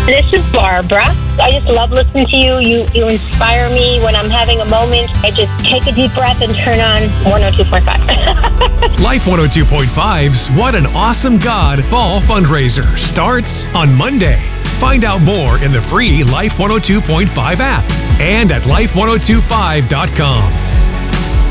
This is Barbara. I just love listening to you. You inspire me when I'm having a moment. I just take a deep breath and turn on 102.5. Life 102.5's What an Awesome God Fall Fundraiser starts on Monday. Find out more in the free Life 102.5 app and at life1025.com.